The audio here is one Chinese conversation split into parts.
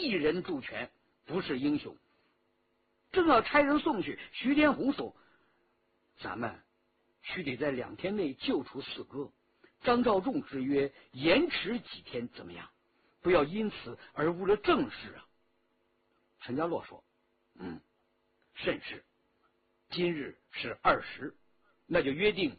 一人助拳，不是英雄。正要差人送去，徐天红说：“咱们须得在2天内救出4哥。张召仲之约延迟几天怎么样？不要因此而误了正事啊。”陈家洛说：“甚是。今日是20，那就约定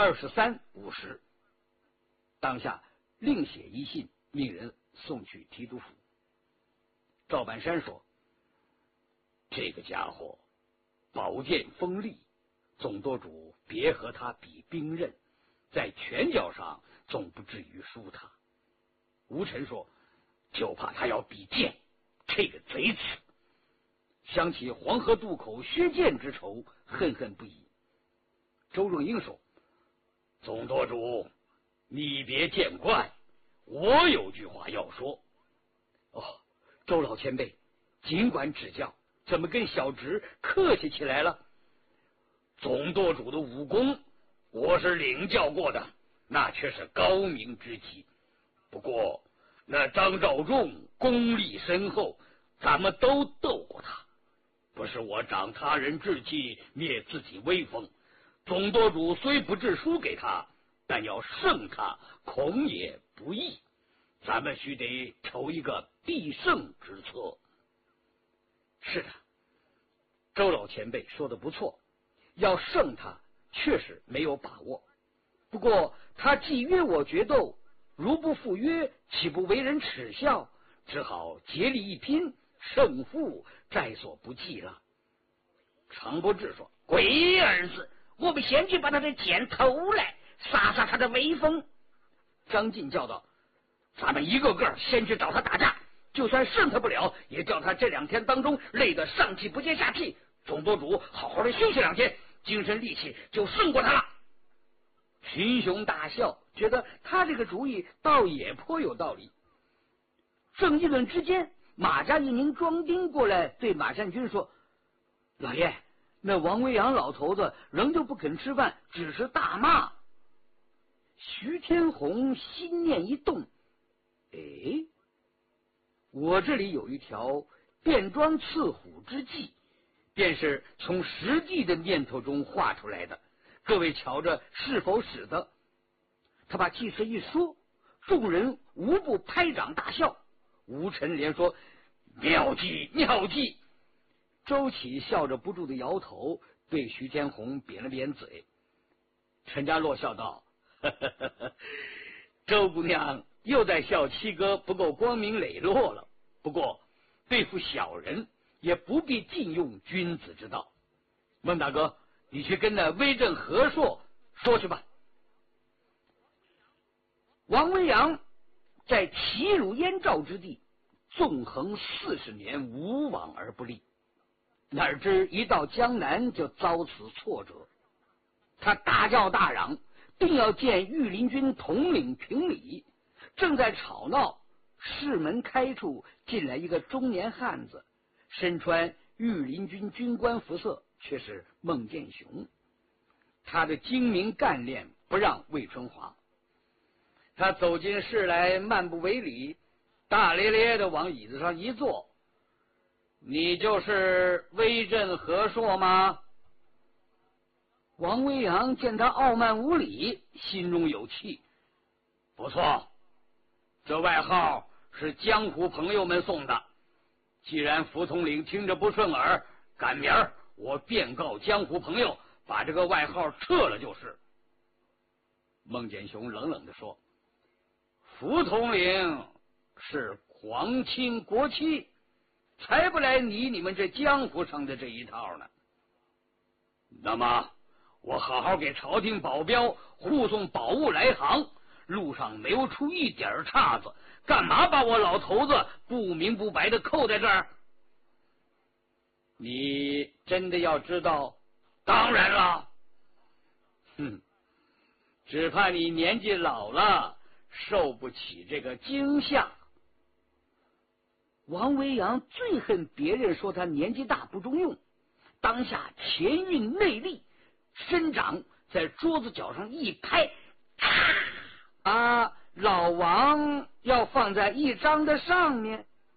23、50。”当下另写一信，命人送去提督府。赵半山说：“这个家伙宝剑锋利，总督主别和他比兵刃，在拳脚上总不至于输他。”吴臣说：“就怕他要比剑，这个贼子。”想起黄河渡口薛建之仇，恨恨不已。周仲英说：“总督主，你别见怪，我有句话要说。”“哦，周老前辈，尽管指教，怎么跟小侄客气起来了？”“总督主的武功，我是领教过的，那却是高明之极。不过那张召仲功力深厚，咱们都斗过他。不是我长他人志气，灭自己威风。总督主虽不致输给他，但要胜他，恐也不易。咱们须得筹一个必胜之策。”“是的，周老前辈说的不错，要胜他确实没有把握。不过他既约我决斗，如不赴约，岂不为人耻笑？只好竭力一拼，胜负在所不计了。”常伯志说：“ 鬼儿子，我们先去把他的剑偷来，杀杀他的威风。” 张晋叫道：“咱们一个个先去找他打架，就算胜他不了，也叫他这2天当中累得上气不接下气。总督主好好的休息2天，精神力气就胜过他了。”群雄大笑，觉得他这个主意倒也颇有道理。正议论之间，马家一名庄丁过来对马善君说：“老爷，那王维阳老头子仍旧不肯吃饭，只是大骂。”徐天红心念一动，我这里有一条变装刺虎之计，便是从实际的念头中画出来的，各位瞧着是否使得？他把计策一说，众人无不拍掌大笑。吴臣连说：“妙计，妙计！”周启笑着不住的摇头，对徐天红扁了扁嘴。陈家洛笑道：“周姑娘又在笑七哥不够光明磊落了。不过对付小人也不必尽用君子之道。孟大哥，你去跟那威震和硕说去吧。”王维阳在齐鲁燕赵之地纵横40年，无往而不利，哪知一到江南就遭此挫折。他大叫大嚷，定要见御林军统领评理。正在吵闹，室门开处进来一个中年汉子，身穿御林军军官服色，却是孟建雄。他的精明干练不让魏春华。他走进室来，漫不为礼，大咧咧的往椅子上一坐：“你就是威震和硕吗？”王维阳见他傲慢无礼，心中有气：“不错，这外号是江湖朋友们送的。既然副统领听着不顺耳，赶明儿我便告江湖朋友，把这个外号撤了就是。”孟建雄冷冷地说：“副统领是皇亲国戚，才不来理你们这江湖上的这一套呢。那么我好好给朝廷保镖护送宝物来航，路上没有出一点岔子，干嘛把我老头子不明不白的扣在这儿？”“你真的要知道？”“当然了。”“只怕你年纪老了，受不起这个惊吓。”王维阳最恨别人说他年纪大不中用，当下前运内力，伸掌在桌子角上一拍，把老王要放在一张的上面。